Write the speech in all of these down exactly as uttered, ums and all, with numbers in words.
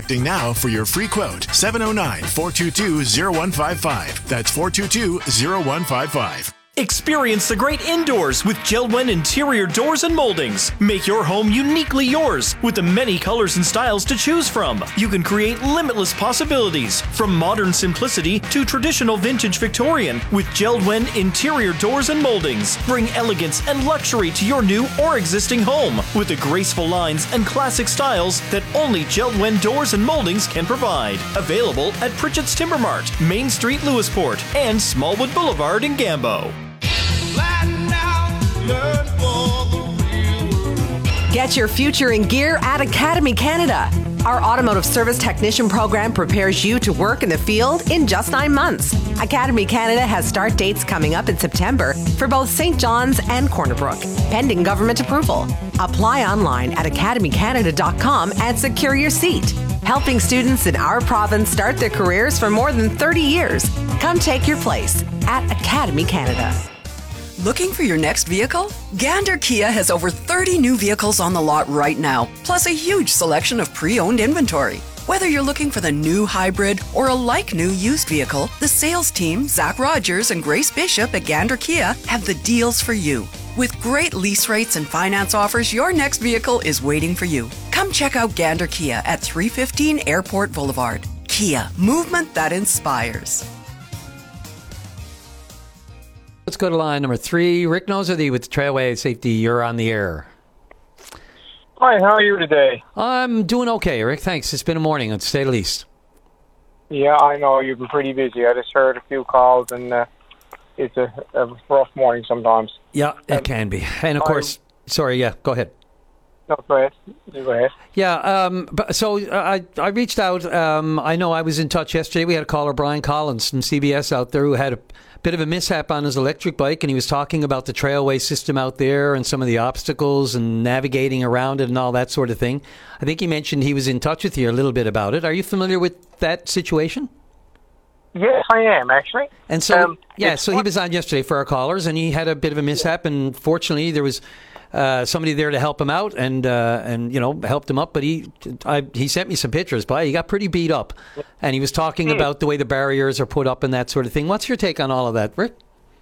contacting now for your free quote. seven oh nine, four two two, oh one five five. That's four two two, oh one five five. Experience the great indoors with Jeld-Wen interior doors and moldings. Make your home uniquely yours with the many colors and styles to choose from. You can create limitless possibilities from modern simplicity to traditional vintage Victorian with Jeld-Wen interior doors and moldings. Bring elegance and luxury to your new or existing home with the graceful lines and classic styles that only Jeld-Wen doors and moldings can provide. Available at Pritchett's Timber Mart, Main Street, Lewisport, and Smallwood Boulevard in Gambo. Get your future in gear at Academy Canada. Our automotive service technician program prepares you to work in the field in just nine months. Academy Canada has start dates coming up in September for both Saint John's and Corner Brook, pending government approval. Apply online at academy canada dot com and secure your seat. Helping students in our province start their careers for more than thirty years. Come take your place at Academy Canada. Looking for your next vehicle? Gander Kia has over thirty new vehicles on the lot right now, plus a huge selection of pre-owned inventory. Whether you're looking for the new hybrid or a like-new used vehicle, the sales team, Zach Rogers and Grace Bishop at Gander Kia, have the deals for you. With great lease rates and finance offers, your next vehicle is waiting for you. Come check out Gander Kia at three fifteen Airport Boulevard. Kia, movement that inspires. Let's go to line number three. Rick Nosworthy with Trailway Safety. You're on the air. Hi, how are you today? I'm doing okay, Rick. Thanks. It's been a morning, to say the least. Yeah, I know. You've been pretty busy. I just heard a few calls, and uh, it's a, a rough morning sometimes. Yeah, it um, can be. And, of course, I'm, sorry, yeah, go ahead. No, go ahead. You go ahead. Yeah, um, but, so uh, I, I reached out. Um, I know I was in touch yesterday. We had a caller, Brian Collins from C B S out there, who had a bit of a mishap on his electric bike, and he was talking about the Trailway system out there and some of the obstacles and navigating around it and all that sort of thing. I think he mentioned he was in touch with you a little bit about it. Are you familiar with that situation? Yes, I am, actually. And so, um, yeah, so he was on yesterday for our callers, and he had a bit of a mishap, and fortunately there was uh, somebody there to help him out and, uh, and you know, helped him up. But he I, he sent me some pictures, but he got pretty beat up. And he was talking mm. about the way the barriers are put up and that sort of thing. What's your take on all of that, Rick?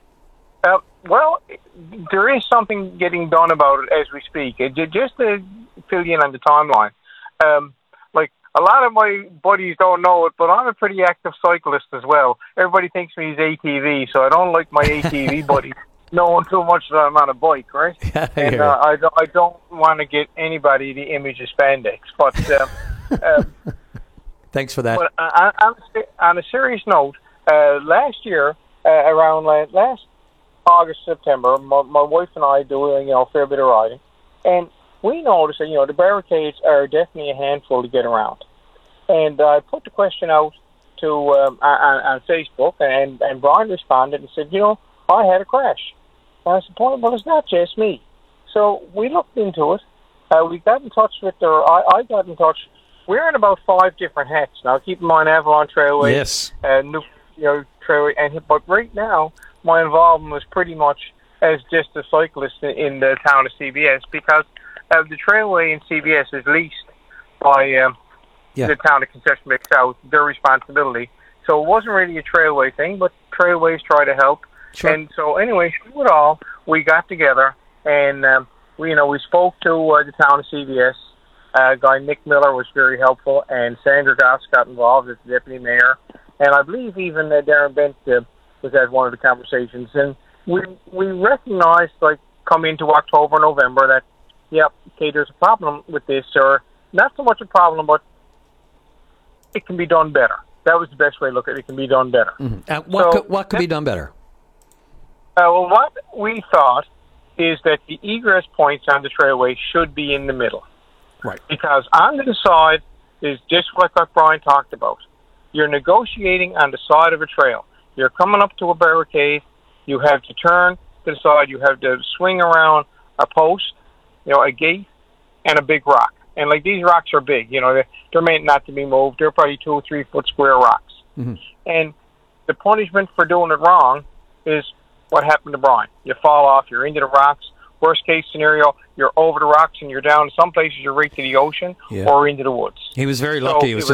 Uh, well, there is something getting done about it as we speak. It, just to fill you in on the timeline, um, like a lot of my buddies don't know it, but I'm a pretty active cyclist as well. Everybody thinks me as A T V, so I don't like my A T V buddies knowing too much that I'm on a bike, right? Yeah, I and uh, I, don't, I don't want to get anybody the image of spandex, but um, um, thanks for that. But uh, on, on a serious note, uh, last year, uh, around last August, September, my, my wife and I do you know a fair bit of riding, and we noticed that you know the barricades are definitely a handful to get around. And I put the question out to um, on, on Facebook, and and Brian responded and said, you know, I had a crash. And I said, well, it's not just me. So we looked into it. Uh, we got in touch with their. I, I got in touch. We're in about five different hats now. Keep in mind, Avalon Trailway, yes, uh, new, you know, Trailway, and but right now my involvement was pretty much as just a cyclist in, in the town of C B S because uh, the Trailway in C B S is leased by um, yeah. the town of Concession Bay South. Their responsibility. So it wasn't really a Trailway thing, but Trailways try to help. Sure. And so anyway, through it all, we got together and um, we, you know, we spoke to uh, the town of C B S. Uh, guy Nick Miller was very helpful, and Sandra Goss got involved as the deputy mayor, and I believe even uh, Darren Bent uh, was at one of the conversations. And we we recognized, like, come into October, November, that yep, okay, there's a problem with this, or not so much a problem, but it can be done better. That was the best way to look at it. It can be done better. Mm-hmm. Uh, what so, could, what could be done better? Uh, well, what we thought is that the egress points on the Trailway should be in the middle. Right. Because on the side is just like what Brian talked about. You're negotiating on the side of a trail. You're coming up to a barricade. You have to turn to the side. You have to swing around a post, you know, a gate, and a big rock. And, like, these rocks are big. You know, they're, they're meant not to be moved. They're probably two or three foot square rocks. Mm-hmm. And the punishment for doing it wrong is what happened to Brian. You fall off. You're into the rocks. Worst case scenario, you're over the rocks and you're down. Some places you're right to the ocean yeah. or into the woods. He was very lucky. So it was